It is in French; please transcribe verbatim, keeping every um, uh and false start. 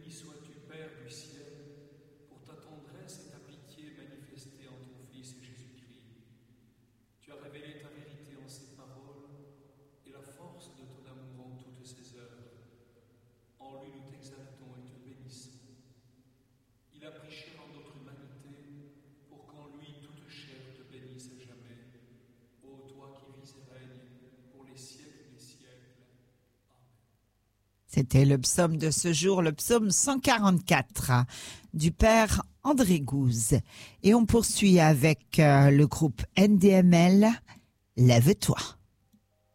Béni sois-tu, Père du ciel, pour ta tendresse et ta pitié manifestées en ton Fils Jésus-Christ. Tu as révélé ta vérité en ses paroles et la force de ton amour en toutes ses œuvres. En lui nous t'exaltons et te bénissons. Il a pris chair en notre humanité pour qu'en lui toute chair te bénisse à jamais. Ô toi qui vis et règnes pour les siècles des siècles. Amen. C'était le psaume de ce jour, le psaume cent quarante-quatre du père André Gouze. Et on poursuit avec euh, le groupe N D M L, Lève-toi.